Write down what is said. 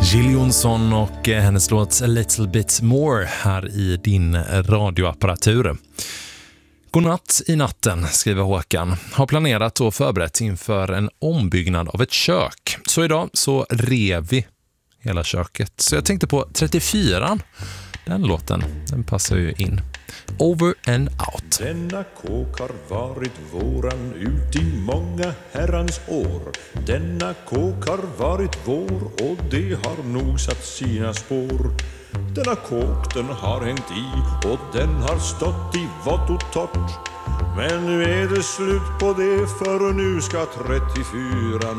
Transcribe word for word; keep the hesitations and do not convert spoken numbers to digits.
Jill Johnson och hennes låt A Little Bit More här i din radioapparatur. Godnatt i natten, skriver Håkan. Har planerat och förberett inför en ombyggnad av ett kök. Så idag så rev vi hela köket. Så jag tänkte på trettiofyra. Den låten, den passar ju in. Over and Out. Denna kåk har varit våran ut i många herrans år. Denna kåk har varit vår och det har nog satt sina spår. Denna kåk den har hängt i och den har stått i vått och torrt. Men nu är det slut på det, för nu ska trettiofyra